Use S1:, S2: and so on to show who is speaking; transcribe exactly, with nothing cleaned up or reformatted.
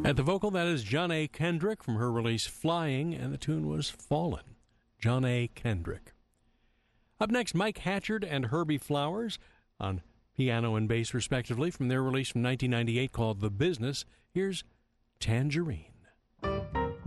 S1: At the vocal, that is John A. Kendrick from her release Flying, and the tune was Fallen. John A. Kendrick. Up next, Mike Hatchard and Herbie Flowers on piano and bass, respectively, from their release from nineteen ninety-eight called The Business. Here's Tangerine.